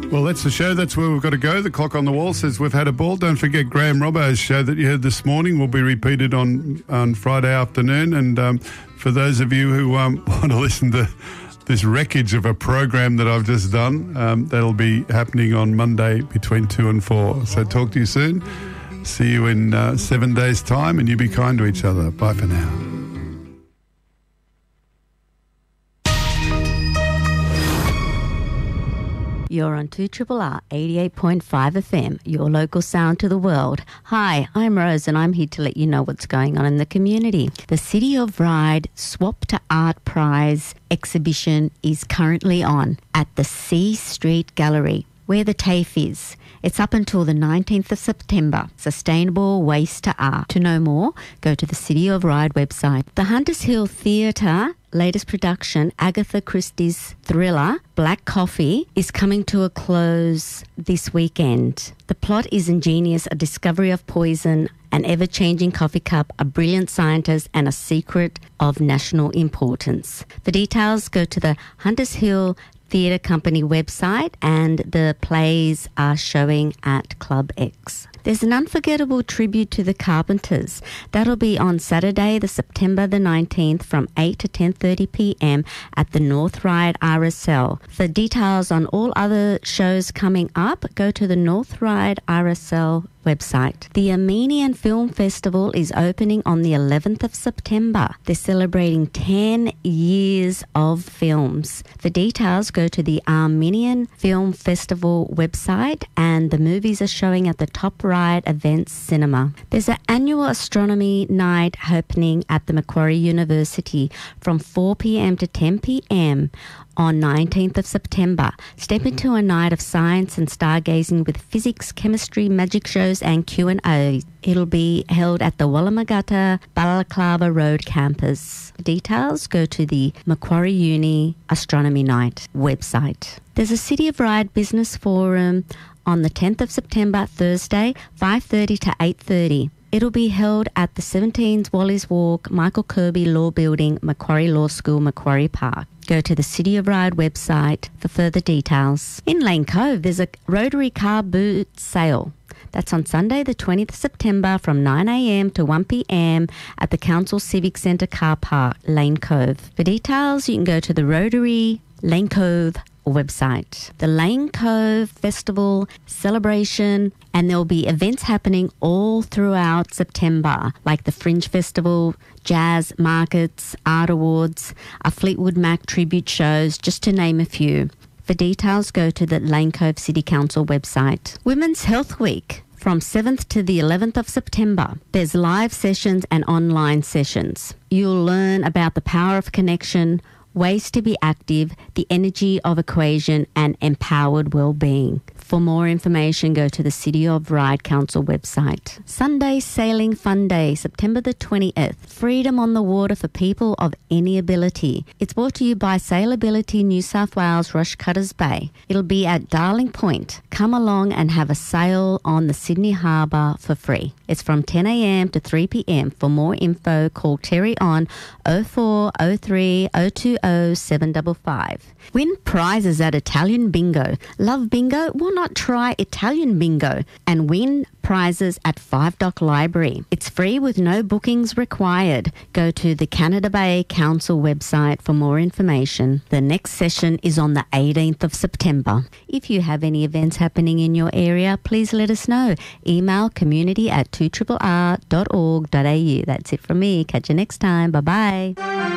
Well, that's the show. That's where we've got to go. The clock on the wall says we've had a ball. Don't forget Graham Robbo's show that you heard this morning will be repeated on Friday afternoon. And for those of you who want to listen to this wreckage of a program that I've just done, that'll be happening on Monday between 2 and 4. So talk to you soon. See you in 7 days' time, and you be kind to each other. Bye for now. You're on 2RRR 88.5 FM, your local sound to the world. Hi, I'm Rose and I'm here to let you know what's going on in the community. The City of Ryde Swap to Art Prize exhibition is currently on at the C Street Gallery, where the TAFE is. It's up until the 19th of September. Sustainable Waste to Art. To know more, go to the City of Ryde website. The Hunters Hill Theatre latest production, Agatha Christie's thriller, Black Coffee, is coming to a close this weekend. The plot is ingenious, a discovery of poison, an ever-changing coffee cup, a brilliant scientist, and a secret of national importance. The details go to the Hunters Hill Theatre Company website, and the plays are showing at Club X. There's an unforgettable tribute to the Carpenters. That'll be on Saturday, the September the 19th from 8 to 10:30 p.m. at the North Ryde RSL. For details on all other shows coming up, go to the North Ryde RSL website. The Armenian Film Festival is opening on the 11th of September. They're celebrating 10 years of films. For details, go to the Armenian Film Festival website, and the movies are showing at the Top Ryde Events Cinema. There's an annual astronomy night happening at the Macquarie University from 4 p.m. to 10 p.m. on 19th of September. Step into a night of science and stargazing with physics, chemistry, magic shows and Q&A. It'll be held at the Wallamagatta Balaclava Road campus. For details, go to the Macquarie Uni Astronomy Night website. There's a City of Ryde Business Forum on the 10th of September, Thursday, 5:30 to 8:30. It'll be held at the 17's Wally's Walk, Michael Kirby Law Building, Macquarie Law School, Macquarie Park. Go to the City of Ryde website for further details. In Lane Cove, there's a Rotary car boot sale. That's on Sunday, the 20th of September from 9 a.m. to 1 p.m. at the Council Civic Centre car park, Lane Cove. For details, you can go to the Rotary Lane Cove website. The Lane Cove Festival celebration, and there'll be events happening all throughout September, like the Fringe Festival, jazz markets, art awards, a Fleetwood Mac tribute shows, just to name a few. For details, go to the Lane Cove City Council website. Women's Health Week from 7th to the 11th of September. There's live sessions and online sessions. You'll learn about the power of connection, ways to be active, the energy of equation, and empowered well-being. For more information, go to the City of Ryde Council website. Sunday Sailing Fun Day, September the 20th. Freedom on the water for people of any ability. It's brought to you by Sailability New South Wales, Rushcutters Bay. It'll be at Darling Point. Come along and have a sail on the Sydney Harbour for free. It's from 10 a.m. to 3 p.m. For more info, call Terry on 0403 020 755. Win prizes at Italian Bingo. Love bingo? Why not try Italian Bingo and win prizes at 5 Dock Library? It's free with no bookings required. Go to the Canada Bay Council website for more information. The next session is on the 18th of September. If you have any events happening in your area, please let us know. Email community@2rrr.org.au. That's it from me. Catch you next time. Bye-bye.